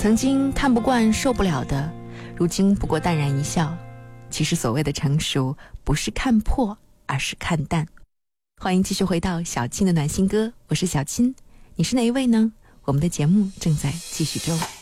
曾经看不惯受不了的，如今不过淡然一笑。其实所谓的成熟，不是看破，而是看淡。欢迎继续回到小青的暖心歌，我是小青，你是哪一位呢？我们的节目正在继续中。